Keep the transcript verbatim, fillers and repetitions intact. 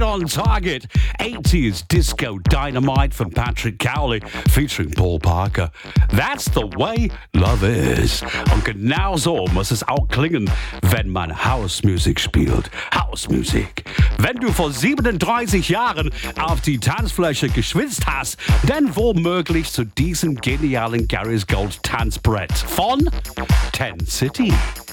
on target. eighties Disco Dynamite von Patrick Cowley featuring Paul Parker. That's the way love is. Und genau so muss es auch klingen, wenn man Housemusik spielt. Housemusik. Wenn du vor siebenunddreißig Jahren auf die Tanzfläche geschwitzt hast, dann womöglich zu diesem genialen Gary's Gold Tanzbrett von Ten City.